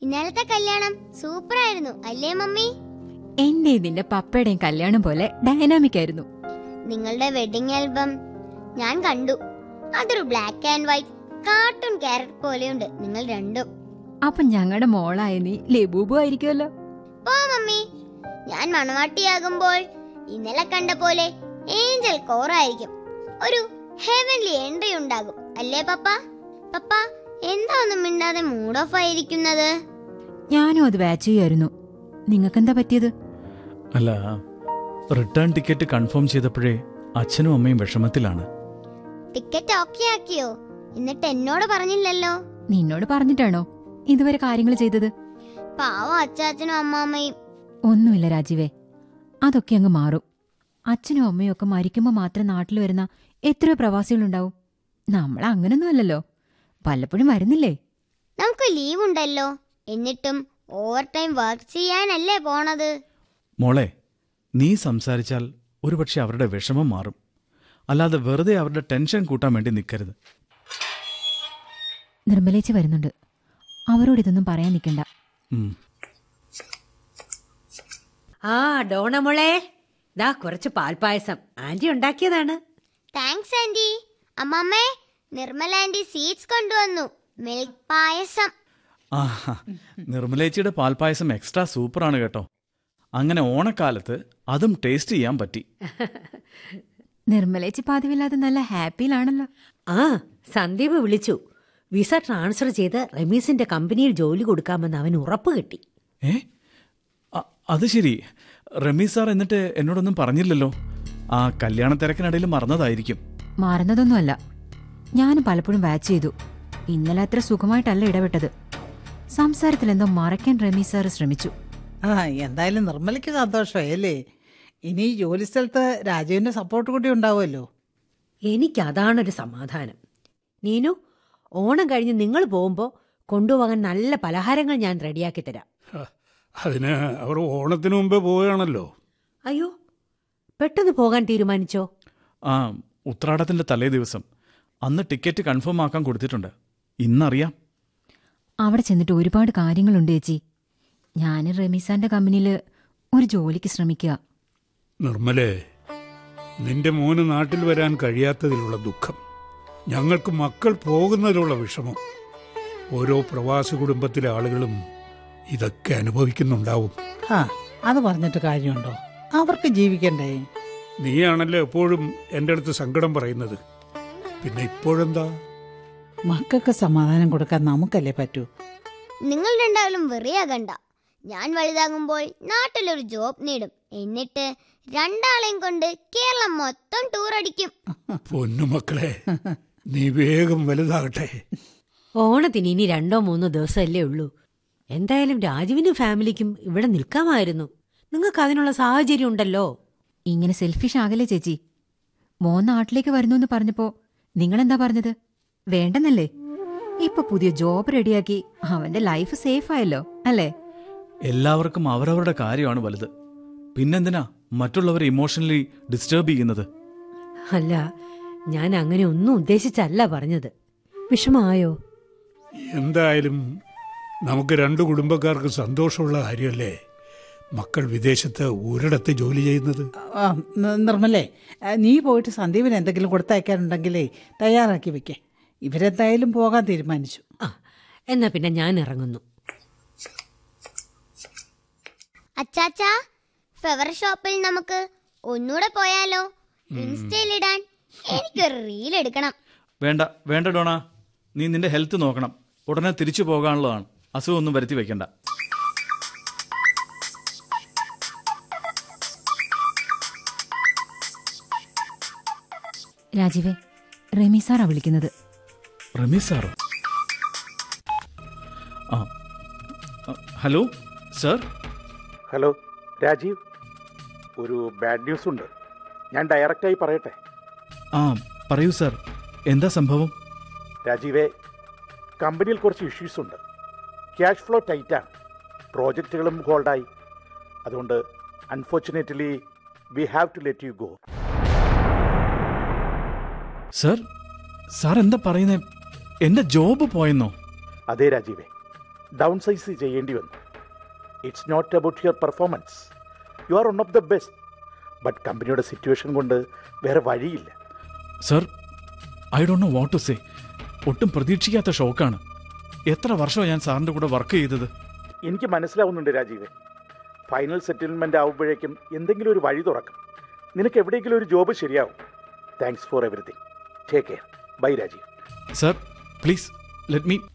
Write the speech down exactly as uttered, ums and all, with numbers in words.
ഇന്നലത്തെ കല്യാണം സൂപ്പർ ആയിരുന്നു അല്ലേ മമ്മി? എന്റെ ഇതിന്റെ പപ്പയുടെയും കല്യാണം പോലെ ഡൈനാമിക് ആയിരുന്നു. നിങ്ങളുടെ വെഡിങ് ആൽബം ഞാൻ കണ്ടു. അതൊരു black and white cartoon character പോലെയുണ്ട് നിങ്ങൾ രണ്ടും. അപ്പൊ ഞങ്ങളുടെ മോളായ നീ ലബൂബു ആയിരിക്കുമല്ലോ. പോ മമ്മി, ഞാൻ മണവാട്ടിയാകുമ്പോൾ ഇന്നലെ കണ്ട പോലെ ഏഞ്ചൽ കോർ ആയിരിക്കും. ഒരു ഹെവൻലി എൻട്രി ഉണ്ടാകും അല്ലേ പപ്പ? പപ്പ എന്താ ഒന്നും മിണ്ടാതെ മൂഡ് ഓഫ് ആയിരിക്കുന്നത്? ഞാനും അത് വാച്ച് ചെയ്യായിരുന്നു. നിങ്ങൾക്കെന്താ പറ്റിയത്? അല്ല, റിട്ടേൺ ടിക്കറ്റ് കൺഫേം ചെയ്തപ്പോഴേ അച്ഛനും അമ്മയും വിഷമത്തിലാണ്. Ticket okay ആക്കിയോ? എന്നിട്ട് എന്നോട് പറഞ്ഞില്ലല്ലോ. നിന്നോട് പറഞ്ഞിട്ടാണോ ഇതുവരെ കാര്യങ്ങൾ ചെയ്തത്? പാവം അച്ചാച്ചനും അമ്മാമ്മയും. ഒന്നുമില്ല രാജീവേ, അതൊക്കെ അങ്ങ് മാറും. അച്ഛനും അമ്മയും ഒക്കെ മരിക്കുമ്പോ മാത്രം നാട്ടിൽ വരുന്ന എത്രയോ പ്രവാസികളുണ്ടാവും. നമ്മൾ അങ്ങനൊന്നും അല്ലല്ലോ, പലപ്പോഴും വരുന്നില്ലേ? നമുക്ക് ലീവ് ഉണ്ടല്ലോ, എന്നിട്ടും ഓവർ ടൈം വർക്ക് ചെയ്യാനല്ലേ പോണത്. മോളെ, നീ സംസാരിച്ചാൽ ഒരുപക്ഷെ അവരുടെ വിഷമം മാറും. അല്ലാതെ വെറുതെ അവരുടെ ടെൻഷൻ കൂട്ടാൻ വേണ്ടി നിൽക്കരുത്. നിർമ്മലേച്ചി വരുന്നുണ്ട്, അവരോട് ഇതൊന്നും പറയാൻ നിൽക്കണ്ട. ആ ഡോണമോളെ, ദാ കുറച്ച് പാൽപായസം ആന്റി ഉണ്ടാക്കിയതാണ്. Thanks anti. അമ്മമ്മേ, Nirmala anti sweets കൊണ്ടുവന്നു, മിൽക്ക് പായസം. ആ, നിർമ്മലേച്ചിയുടെ പാൽപായസം എക്സ്ട്രാ സൂപ്പറാണ് കേട്ടോ. അങ്ങനെ ഓണക്കാലത്ത് അതും ടേസ്റ്റ് ചെയ്യാൻ പറ്റി. നിർമ്മലേച്ചി പതിവില്ലാതെ നല്ല ഹാപ്പിയിലാണല്ലോ. ആ, സന്ദീപ് വിളിച്ചു. വിസ ട്രാൻസ്ഫർ ചെയ്ത് റമീസിന്റെ കമ്പനിയിൽ ജോലി കൊടുക്കാമെന്ന് അവൻ ഉറപ്പ് കിട്ടി. ഏ, അത് ശരി. റമീസ് സാർ എന്നിട്ട് എന്നോടൊന്നും പറഞ്ഞില്ലല്ലോ. ആ കല്യാണ തിരക്കിനിടയിൽ മറന്നതായിരിക്കും. മറന്നതൊന്നുമല്ല, ഞാനും പലപ്പോഴും വാച്ച് ചെയ്തു. ഇന്നലെ അത്ര സുഖമായിട്ടല്ല ഇടപെട്ടത്. സംസാരത്തിൽ എന്തോ മറയ്ക്കാൻ റമീസ് സാർ ശ്രമിച്ചു. ആ, എന്തായാലും നിർമ്മലയ്ക്ക് സന്തോഷമായല്ലേ. ഇനി ജോലി സ്ഥലത്ത് രാജുവിന്റെ സപ്പോർട്ട് കൂടി ഉണ്ടാവുമല്ലോ. എനിക്കതാണൊരു സമാധാനം. നീനു, ഓണം കഴിഞ്ഞ് നിങ്ങൾ പോകുമ്പോൾ കൊണ്ടുപോകാൻ നല്ല പലഹാരങ്ങൾ ഞാൻ റെഡിയാക്കി തരാം. അതിന് അവർ ഓണത്തിന് മുമ്പേ പോവുകയാണല്ലോ. അയ്യോ, പെട്ടെന്ന് പോകാൻ തീരുമാനിച്ചോ? ആ, ഉത്രാടത്തിന്റെ തലേ ദിവസം. അന്ന് ടിക്കറ്റ് കൺഫേം ആക്കാൻ കൊടുത്തിട്ടുണ്ട്. ഇന്നറിയാം. അവിടെ ചെന്നിട്ട് ഒരുപാട് കാര്യങ്ങളുണ്ട് ചേച്ചി. ഞാൻ റമീസാന്റെ കമ്പനിയിൽ ഒരു ജോലിക്ക് ശ്രമിക്കുക. നിർമ്മലേ, നിന്റെ മോന് നാട്ടിൽ വരാൻ കഴിയാത്തതിലുള്ള ദുഃഖം, ഞങ്ങൾക്ക് മക്കൾ പോകുന്നതിലുള്ള വിഷമം, ഓരോ പ്രവാസി കുടുംബത്തിലെ ആളുകളും ഇതൊക്കെ അനുഭവിക്കുന്നുണ്ടാവും. ആ, അത് പറഞ്ഞിട്ട് കാര്യമുണ്ടോ? അവർക്ക് ജീവിക്കണ്ടേ? നീയാണല്ലോ എപ്പോഴും എൻ്റെ അടുത്ത് സങ്കടം പറയുന്നത്. പിന്നെ ഇപ്പോഴെന്താ? മക്കൾക്ക് സമാധാനം കൊടുക്കാൻ നമുക്കല്ലേ പറ്റൂ. നിങ്ങൾ രണ്ടാളും വെറിയാകണ്ട. ഞാൻ വലുതാകുമ്പോൾ നാട്ടിലൊരു ജോബ് നേടും. എന്നിട്ട് രണ്ടാളെയും കൊണ്ട് കേരളം മൊത്തം ടൂർ അടിക്കും. പൊന്നുമക്കളെ, നീ വേഗം വലുതാകട്ടെ. ഓണത്തിന് ഇനി രണ്ടോ മൂന്നോ ദിവസമല്ലേ ഉള്ളൂ. എന്തായാലും രാജുവിനും ഫാമിലിക്കും ഇവിടെ നിൽക്കാമായിരുന്നു. നിങ്ങൾക്ക് അതിനുള്ള സാഹചര്യം ഉണ്ടല്ലോ. ഇങ്ങനെ സെൽഫിഷ് ആകല്ലേ ചേച്ചി. മോൻ നാട്ടിലേക്ക് വരുന്നു എന്ന് പറഞ്ഞപ്പോ നിങ്ങളെന്താ പറഞ്ഞത്? വേണ്ടെന്നല്ലേ? ഇപ്പൊ പുതിയ ജോബ് റെഡിയാക്കി അവന്റെ ലൈഫ് സേഫ് ആയല്ലോ അല്ലേ? എല്ലാവർക്കും അവരവരുടെ കാര്യമാണ് വലുത്. പിന്നെന്തിനാ മറ്റുള്ളവരെ ഇമോഷണലി ഡിസ്റ്റർബ് ചെയ്യുന്നത്? അല്ല, ഞാൻ അങ്ങനെ ഒന്നും ഉദ്ദേശിച്ചല്ല പറഞ്ഞത്. വിഷമായോ? എന്തായാലും നമുക്ക് രണ്ടു കുടുംബക്കാർക്ക് സന്തോഷമുള്ള കാര്യമല്ലേ മക്കൾ വിദേശത്ത് ഒരിടത്ത് ജോലി ചെയ്യുന്നത്. നിർമ്മലേ, നീ പോയിട്ട് സന്ദീപിന് എന്തെങ്കിലും കൊടുത്തയക്കാനുണ്ടെങ്കിലേ തയ്യാറാക്കി വെക്കേ. ഇവരെന്തായാലും പോകാൻ തീരുമാനിച്ചു. ആ, എന്നാ പിന്നെ ഞാൻ ഇറങ്ങുന്നു. അച്ചാച്ചാ, ഫ്ലവർ ഷോപ്പിൽ നമുക്ക് ഒന്നുകൂടെ പോയാലോ? ഇൻസ്റ്റയിലിടാൻ എനിക്കൊരു റീൽ എടുക്കണം. വേണ്ട വേണ്ട ഡോണ, നീ നിന്റെ ഹെൽത്ത് നോക്കണം. ഉടനെ തിരിച്ചു പോകാനുള്ളതാണ്. അസുഖമൊന്നും വരുത്തി വെക്കണ്ട. രാജീവേ, റമീസ് സാറാ വിളിക്കുന്നത്. റമീസ് സാറോ? ആ, ഹലോ സർ. ഹലോ രാജീവ്, ഒരു ബാഡ് ന്യൂസ് ഉണ്ട്. ഞാൻ ഡയറക്റ്റായി പറയട്ടെ? ആ, പറയൂ സർ. എന്താ സംഭവം? രാജീവേ, കമ്പനിയിൽ കുറച്ച് ഇഷ്യൂസ് ഉണ്ട്. Cash flow ടൈറ്റാണ്. പ്രോജക്റ്റുകളും ഹോൾഡായി. അതുകൊണ്ട് unfortunately we have to let you go. Sir, sir എന്താ പറയുന്നേ? എന്റെ ജോബ് പോയെന്നോ? അതെ രാജീവേ, ഡൗൺ സൈസ് ചെയ്യേണ്ടി വന്നു. It's not about your performance. You are one of the best. But കമ്പനിയുടെ സിറ്റുവേഷൻ കൊണ്ട് വേറെ വഴിയില്ല. Sir, I don't know what to say. ഒട്ടും പ്രതീക്ഷിക്കാത്ത ഷോക്കാണ്. എത്ര വർഷമാണ് ഞാൻ സാറിൻ്റെ കൂടെ വർക്ക് ചെയ്തത്. എനിക്ക് മനസ്സിലാവുന്നുണ്ട് രാജീവ്. ഫൈനൽ സെറ്റിൽമെൻ്റ് ആവുമ്പോഴേക്കും എന്തെങ്കിലും ഒരു വഴി തുറക്കും. നിനക്ക് എവിടെയെങ്കിലും ഒരു ജോബ് ശരിയാവും. Thanks for everything. Take care. By Rajeev. Sir, please let me